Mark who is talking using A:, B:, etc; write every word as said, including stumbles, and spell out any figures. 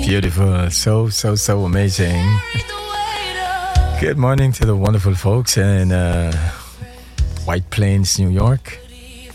A: Beautiful. So, so, so amazing. Good morning to the wonderful folks in uh, White Plains, New York.